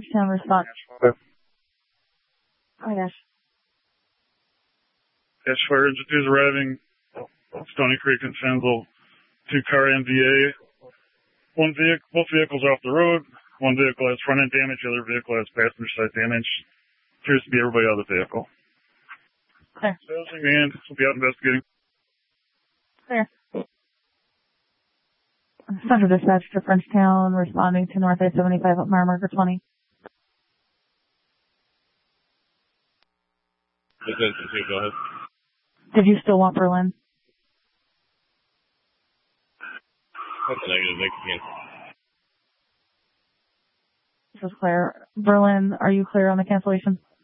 Frenchtown response. Oh my gosh. Dash fire engine 2 is arriving. Stony Creek and Fensville. 2-car NVA. Both vehicles are off the road. One vehicle has front end damage. The other vehicle has passenger side damage. Appears to be everybody out of the vehicle. Clear. And we'll be out investigating. Clear. Central dispatch to Frenchtown, responding to North I-75 at mile marker 20. Go ahead. Did you still want Berlin? That's a negative. They can't. This is Claire. Berlin, are you clear on the cancellation?